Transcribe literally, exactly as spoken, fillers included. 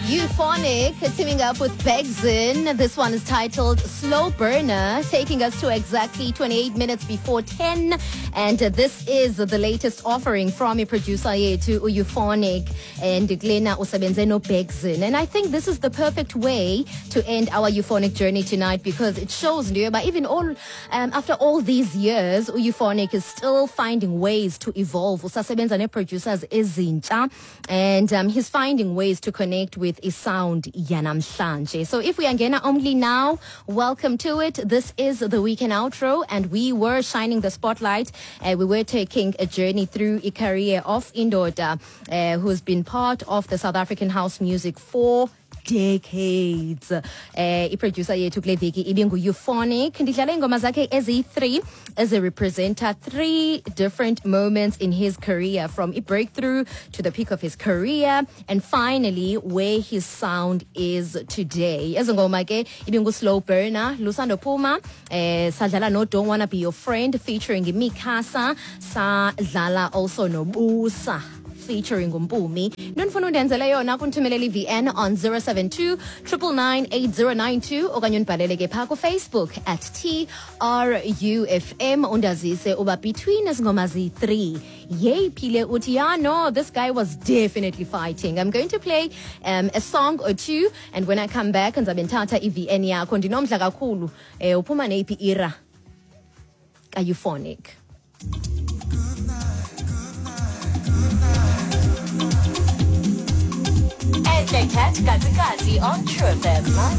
Euphonic teaming up with Begzin. This one is titled Slow Burner, taking us to exactly twenty-eight minutes before ten. And uh, this is the latest offering from your producer to Euphonic and Glena Usabenzeno Begzin. And I think this is the perfect way to end our Euphonic journey tonight, because it shows, but even all um, after all these years, Euphonic is still finding ways to evolve. Usasebenza ne producers ezintsha, and um, he's finding ways to connect with a sound yanamhlanje. So if we are ngena only now, welcome to it. This is the weekend outro, and we were shining the spotlight. Uh, we were taking a journey through a career of Indoda, uh, who's been part of the South African house music for decades. Uh, i-producer yethu kule veki ibingu Euphonic. Ndidlala ingoma zakhe ezi-three as a representer, three different moments in his career, from a breakthrough to the peak of his career, and finally where his sound is today. Ezi ngoma ke ibingu Slow Burner, Lusando Puma, eh, sadlala no Don't Wanna Be Your Friend featuring Mikasa, sadlala also no Busa featuring Umpumi. Nunfunu ndenzele yona kuntumeleli V N on zero seven two, nine nine eight zero nine two okanye unibhalele pha ku Facebook at T R U F M undazise uba between izingoma zi-three yay phile uthi yeah, no, this guy was definitely fighting. I'm going to play um, a song or two, and when I come back ngizabe ngithatha i-V N yakho. Ndinomdla kakhulu eh uphuma neyiphi era ka Euphonic. Cat Katikati on True F M.